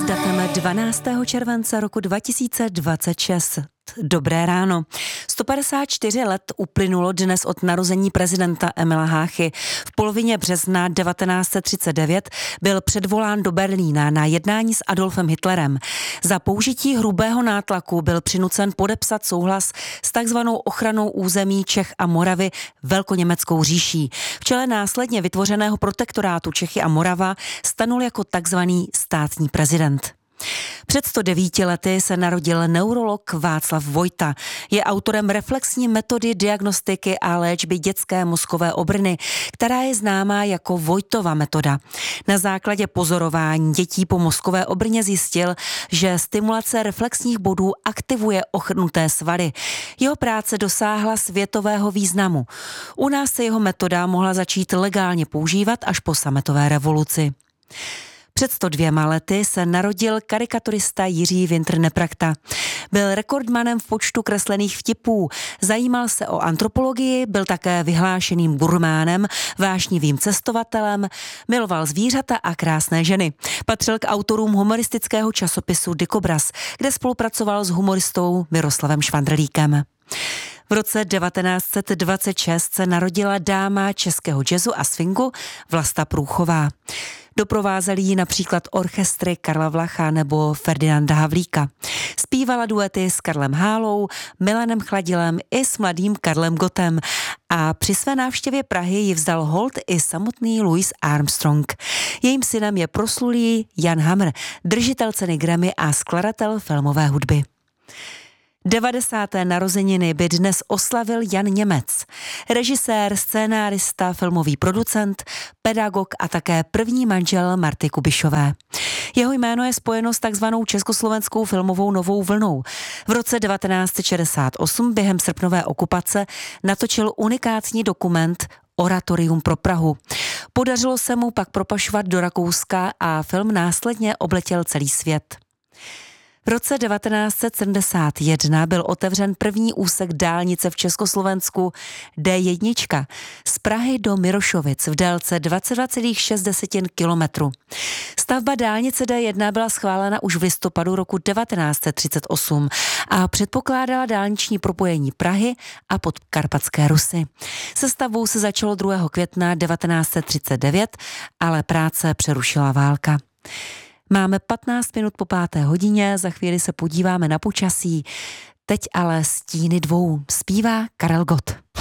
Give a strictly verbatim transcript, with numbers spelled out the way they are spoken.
datem dvanáctého července roku dva tisíce dvacet šest. Dobré ráno. sto padesát čtyři let uplynulo dnes od narození prezidenta Emila Háchy. V polovině března devatenáct set třicet devět byl předvolán do Berlína na jednání s Adolfem Hitlerem. Za použití hrubého nátlaku byl přinucen podepsat souhlas s takzvanou ochranou území Čech a Moravy Velkoněmeckou říší. V čele následně vytvořeného protektorátu Čechy a Morava stanul jako takzvaný státní prezident. Před sto devíti lety se narodil neurolog Václav Vojta. Je autorem reflexní metody diagnostiky a léčby dětské mozkové obrny, která je známá jako Vojtova metoda. Na základě pozorování dětí po mozkové obrně zjistil, že stimulace reflexních bodů aktivuje ochrnuté svaly. Jeho práce dosáhla světového významu. U nás se jeho metoda mohla začít legálně používat až po sametové revoluci. Před sto dvěma lety se narodil karikaturista Jiří Winter Neprakta. Byl rekordmanem v počtu kreslených vtipů, zajímal se o antropologii, byl také vyhlášeným gurmánem, vášnivým cestovatelem, miloval zvířata a krásné ženy. Patřil k autorům humoristického časopisu Dikobraz, kde spolupracoval s humoristou Miroslavem Švandrlíkem. V roce devatenáct set dvacet šest se narodila dáma českého jazzu a swingu Vlasta Průchová. Doprovázeli ji například orchestry Karla Vlacha nebo Ferdinanda Havlíka. Zpívala duety s Karlem Hálou, Milanem Chladilem i s mladým Karlem Gottem a při své návštěvě Prahy ji vzdal hold i samotný Louis Armstrong. Jejím synem je proslulý Jan Hammer, držitel ceny Grammy a skladatel filmové hudby. devadesáté narozeniny by dnes oslavil Jan Němec, režisér, scénárista, filmový producent, pedagog a také první manžel Marty Kubišové. Jeho jméno je spojeno s takzvanou československou filmovou novou vlnou. V roce devatenáct set šedesát osm během srpnové okupace natočil unikátní dokument Oratorium pro Prahu. Podařilo se mu pak propašovat do Rakouska a film následně obletěl celý svět. V roce devatenáct set sedmdesát jedna byl otevřen první úsek dálnice v Československu D jedna z Prahy do Mirošovic v délce dvacet dva celá šest kilometru. Stavba dálnice D jedna byla schválena už v listopadu roku devatenáct set třicet osm a předpokládala dálniční propojení Prahy a Podkarpatské Rusy. Se stavbou se začalo druhého května devatenáct set třicet devět, ale práce přerušila válka. Máme patnáct minut po páté hodině, za chvíli se podíváme na počasí. Teď ale Stíny dvou zpívá Karel Gott.